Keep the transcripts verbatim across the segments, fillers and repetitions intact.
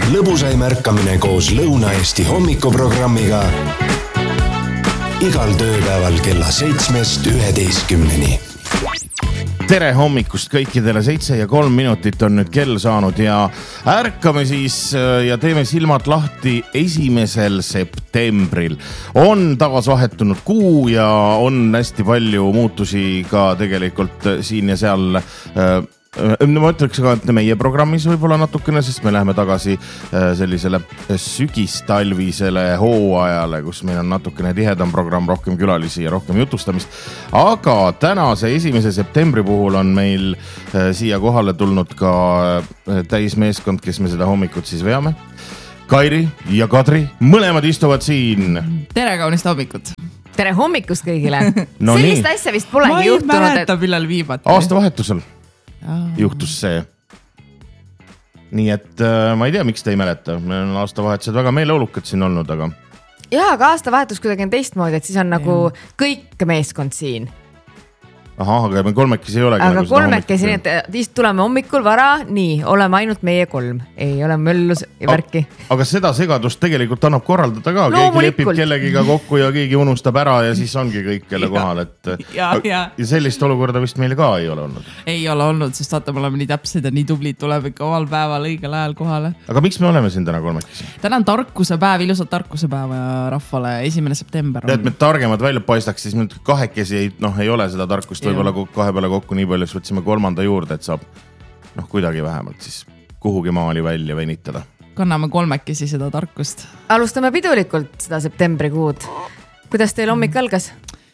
lõbusaim ärkamine koos Lõuna-Eesti hommikuprogrammiga igal tööpäeval kella seitsmest üheteistkümneni. Tere hommikust kõikidele, seitse ja kolm minutit on nüüd kell saanud ja ärkame siis ja teeme silmad lahti esimesel septembril. On taas vahetunud kuu ja on hästi palju muutusi ka tegelikult siin ja seal. Ma ütleks ka, et meie programmis võib-olla natukene, sest me läheme tagasi sellisele sügistalvisele hooajale, kus meil on natukene tihedam programm, rohkem külalisi ja rohkem jutustamist. Aga tänase esimese septembri puhul on meil siia kohale tulnud ka täismeeskond, kes me seda hommikut siis veame. Kairi ja Kadri, mõlemad istuvad siin. Tere kaunist hommikut. Tere hommikust kõigile. No Sellist nii. asja vist polegi ma ei juhtunud. mäleta, millal viimati. Aasta vahetusel juhtus see. Nii et äh, ma ei tea, miks te ei mäleta. Meil on aastavahetused väga meeleolukad siin olnud, aga... Jaa, aga aastavahetus kuidagi on teistmoodi, et siis on nagu kõik meeskond siin. Aha, aga me kolmekesi ei olegi. Aga nagu kolmekesi, nii et tuleme hommikul vara, nii, oleme ainult meie kolm. Ei ole möllus ja värki. Aga seda segadust tegelikult annab korraldada ka. No, keegi lepib kellegiga kokku ja keegi unustab ära ja siis ongi kõik kelle kohal. Et... Ja, ja. ja sellist olukorda vist meil ka ei ole olnud. Ei ole olnud, sest vaata, me oleme nii täpsed ja nii tublid, tuleb ikka omal päeval õigel ajal kohale. Aga miks me oleme siin täna kolmekesi? Täna on tarkuse päev, ilusat tarkuse päeva rahvale, esimene september. Et me targemad välja paistaks, siis nüüd kahekesi ei, noh, ei ole seda tarkust võib-olla kahe peale kokku nii palju, siis võtsime kolmanda juurde, et saab noh, kuidagi vähemalt siis kuhugi maali välja venitada. Kanname kolmekesi seda tarkust. Alustame pidulikult seda septembrikuud. Kuidas teil hommik algas?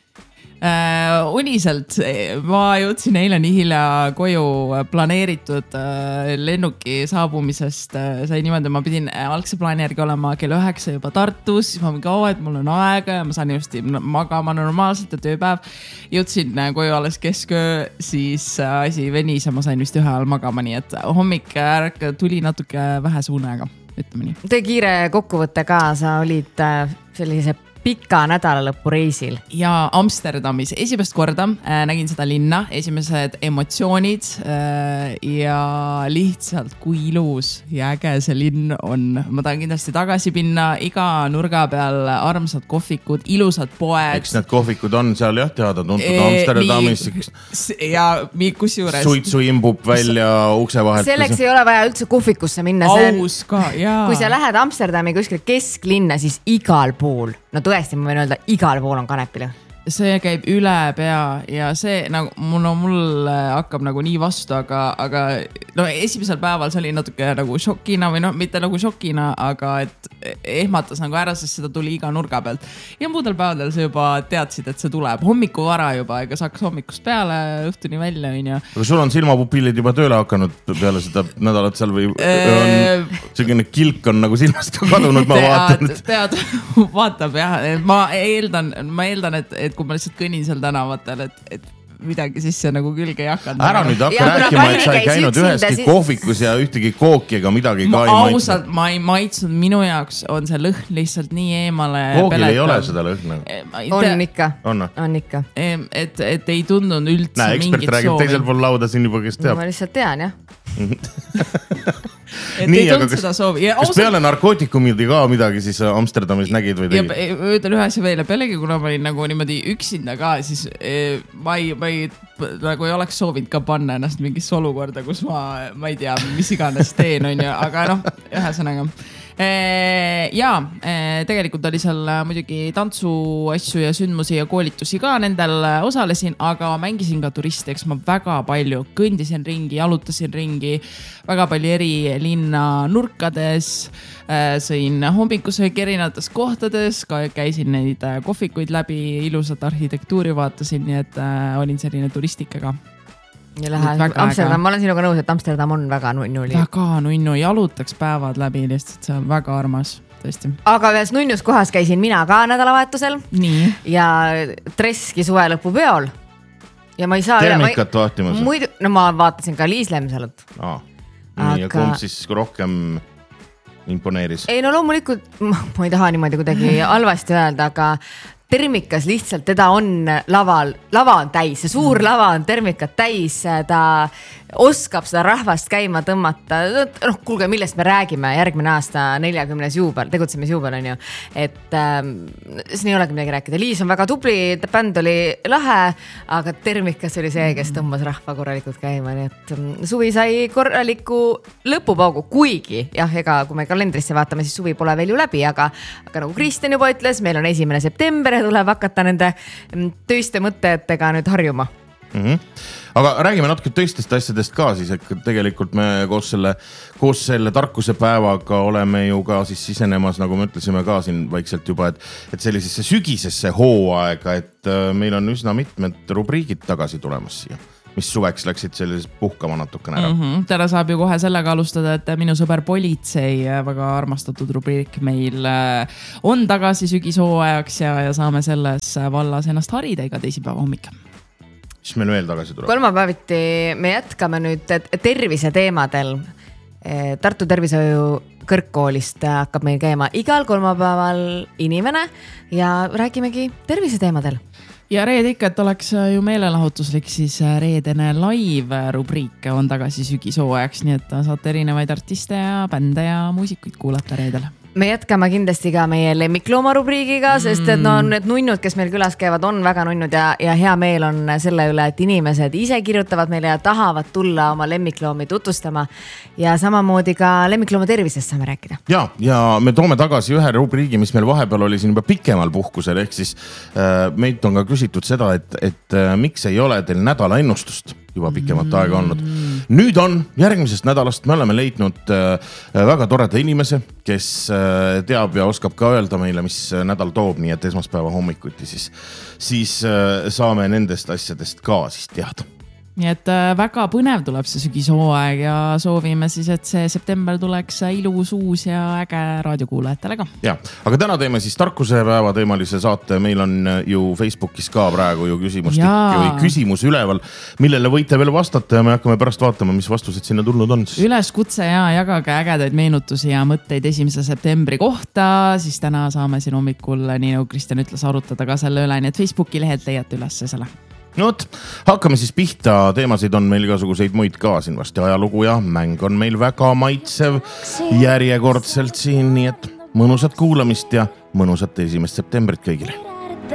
Äh, uniselt, ma jõudsin eile nii hilja koju planeeritud äh, lennuki saabumisest. Äh, sai niimoodi, ma pidin algse plaani järgi olema kell üheksa juba Tartus, siis ma mingi, oh, et mul on aega ja ma saan just magama normaalselt ja tööpäev. Jõudsin äh, koju alles kesköö, siis äh, asi venis ja ma sain vist ühe ajal magama, nii et hommik ärk tuli natuke vähese unega, ütleme nii. Tõi kiire kokkuvõtte ka, sa olid äh, sellise pika nädalalõppu reisil. Ja Amsterdamis esimest korda äh, nägin seda linna, esimesed emotsioonid äh, ja lihtsalt kui ilus ja äge see linn on. Ma tahan kindlasti tagasi pinna, iga nurga peal armsad kohvikud, ilusad poed. Eks need kohvikud on seal jah teada tuntud e, Amsterdamis. Nii, ja kus juures? Suitsu imbub välja ukse vahelt. Selleks ei ole vaja üldse kohvikusse minna. Aus ka, jaa. Kui sa lähed Amsterdami kuskil kesklinna, siis igal pool, no tõesti, ma võin öelda, igal pool on kanepile. See käib üle pea ja see nagu no, mul hakkab nagu nii vastu, aga, aga no, esimesel päeval see oli natuke nagu šokina või no mitte nagu šokina, aga et ehmatas nagu ära, sest seda tuli iga nurga pealt. Ja muudel päevadel sa juba teadsid, et see tuleb hommiku vara juba, ega sa hakkas hommikust peale õhtuni välja. Ja... Aga sul on silmapupillid juba tööle hakanud peale seda nädalat seal või on selline kilk on nagu silmast ka kadunud, ma vaatan. Tead, vaatab jah, ma eeldan, ma eeldan, et, et kui ma lihtsalt kõnnin seal tänavatel, et, et midagi sisse nagu külge ei hakanud. Ära nüüd hakka rääkima, et sa ei käinud üheski siis... kohvikus ja ühtegi kooki ega midagi ka ei maitsnud. Ausalt, ma ei maitsnud, minu jaoks on see lõhn lihtsalt nii eemale koogil peletav. Ei ole seda lõhna. On ikka. On, on ikka. Et, et ei tundunud üldse Näe, mingit soovi. Näe, ekspert räägib teisel pool lauda siin juba, kes teab. Ma lihtsalt tean, jah. et nii, ei tundnud seda soovi. Ja kas ausalt... peale narkootikumidi ka midagi siis Amsterdamis nägid või tegid? Ja ütlen ühe asja veel, pealegi kuna ma olin nagu niimoodi üksinda ka, siis eh, ma, ei, ma ei, nagu ei oleks soovinud ka panna ennast mingisse olukorda, kus ma, ma ei tea, mis iganes teen, on ju, aga noh, ühesõnaga. Ja tegelikult oli seal muidugi tantsu asju ja sündmusi ja koolitusi ka nendel osalesin, aga mängisin ka turisti, eks ma väga palju kõndisin ringi, jalutasin ringi, väga palju eri linna nurkades, sõin hommikusöögi erinevates kohtades, käisin neid kohvikuid läbi, ilusat arhitektuuri vaatasin, nii et olin selline turistikaga. Ja lähe, Amsterdam, ma olen sinuga nõus, et Amsterdam on väga nunnu. Väga nunnu, jalutaks päevad läbi, lihtsalt see on väga armas, tõesti. Aga ühes nunnus kohas käisin mina ka nädalavahetusel. Nii. Ja Treski suvelõpu peol. Ja ma ei saa... Termikat vaatimas? Muidu, no ma vaatasin ka Liis Lemsalut. Aa, nii, aga... ja kumb siis rohkem imponeeris? Ei, no loomulikult, ma ei taha niimoodi kuidagi halvasti öelda, aga termikas lihtsalt, teda on laval, lava on täis, see suur lava on termikat täis, ta oskab seda rahvast käima tõmmata. noh, kuulge, millest me räägime, järgmine aasta neljakümnes juubel, tegutsemisjuubel on ju, et ähm, siin ei olegi midagi rääkida. Liis on väga tubli, bänd oli lahe, aga termikas oli see, kes tõmbas rahva korralikult käima, nii et suvi sai korraliku lõpupaugu, kuigi jah, ega kui me kalendrisse vaatame, siis suvi pole veel ju läbi, aga, aga nagu Kristjan juba ütles, meil on esimene september ja tuleb hakata nende töiste mõtetega nüüd harjuma. Mm-hmm. Aga räägime natuke tõistest asjadest ka siis, et tegelikult me koos selle, koos selle tarkuse päevaga oleme ju ka siis sisenemas, nagu me ütlesime ka siin vaikselt juba, et, et sellisesse sügisesse hooaega, et meil on üsna mitmed rubriigid tagasi tulemas siia, mis suveks läksid sellises puhkama natukene ära. Mm-hmm. Täna saab ju kohe sellega alustada, et minu sõber politsei, väga armastatud rubriik meil on tagasi sügishooajaks ja, ja saame selles vallas ennast harida iga teisipäeva hommik. Mis meil veel tagasi tuleb? Kolmapäeviti me jätkame nüüd tervise teemadel. Tartu tervishoiu kõrgkoolist hakkab meil käima igal kolmapäeval inimene ja räägimegi tervise teemadel. Ja reede ikka, et oleks ju meelelahutuslik, siis reedene live rubriik on tagasi sügishooajaks, nii et saate erinevaid artiste ja bände ja muusikuid kuulata reedele. Me jätkame kindlasti ka meie lemmiklooma rubriigiga, sest et no, need nunnud, kes meil külas käivad, on väga nunnud ja, ja hea meel on selle üle, et inimesed ise kirjutavad meile ja tahavad tulla oma lemmikloomi tutvustama. Ja samamoodi ka lemmiklooma tervisest saame rääkida. Ja, ja me toome tagasi ühe rubriigi, mis meil vahepeal oli siin juba pikemal puhkusel, ehk siis äh, meilt on ka küsitud seda, et, et äh, miks ei ole teil nädala ennustust juba pikemat aega olnud. Nüüd on järgmisest nädalast, me oleme leidnud äh, väga toreda inimese, kes äh, teab ja oskab ka öelda meile, mis nädal toob, nii et esmaspäeva hommikuti siis, siis äh, saame nendest asjadest ka siis teada. Nii et väga põnev tuleb see sügishooaeg ja soovime siis, et see september tuleks ilus, uus ja äge raadiokuulajatele ka. Ja, aga täna teeme siis tarkuse päeva teemalise saate. Meil on ju Facebookis ka praegu ju küsimustik või küsimus üleval, millele võite veel vastata ja me hakkame pärast vaatama, mis vastused sinna tulnud on. Üleskutse ja jagage ägedaid meenutusi ja mõtteid esimese septembri kohta, siis täna saame siin hommikul, nii nagu Kristjan ütles, arutada ka selle üle, nii et Facebooki lehelt leiate üles selle. No võt, hakkame siis pihta, teemasid on meil igasuguseid muid ka siin vasti, ajalugu ja mäng on meil väga maitsev järjekordselt siin, nii et mõnusat kuulamist ja mõnusat esimest septembrit kõigile.